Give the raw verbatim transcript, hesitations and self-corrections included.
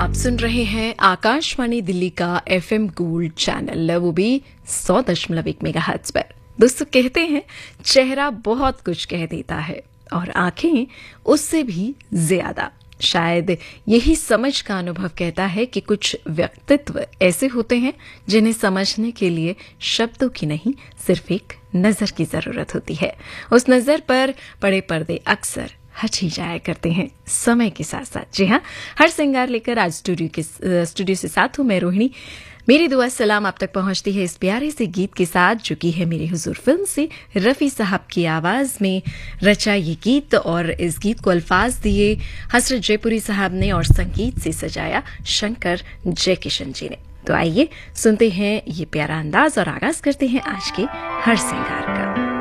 आप सुन रहे हैं आकाशवाणी दिल्ली का एफएम गोल्ड चैनल, वो भी सौ दशमलव एक मेगाहर्ट्ज पर। दोस्तों, कहते हैं चेहरा बहुत कुछ कह देता है और आंखें उससे भी ज्यादा। शायद यही समझ का अनुभव कहता है कि कुछ व्यक्तित्व ऐसे होते हैं जिन्हें समझने के लिए शब्दों की नहीं, सिर्फ एक नजर की जरूरत होती है। उस नजर पर पड़े पर्दे अक्सर हट ही जाया करते हैं समय के साथ साथ। जी हाँ, हर श्रृंगार लेकर आज स्टूडियो के स्टूडियो से साथ हूं मैं रोहिणी। मेरी दुआ सलाम आप तक पहुंचती है इस प्यारे से गीत के साथ, जो कि है मेरी हुजूर फिल्म से रफी साहब की आवाज में रचा ये गीत। और इस गीत को अल्फाज दिए हसरत जयपुरी साहब ने और संगीत से सजाया शंकर जयकिशन जी ने। तो आइए सुनते हैं ये प्यारा अंदाज और आगाज करते हैं आज के हर श्रृंगार का।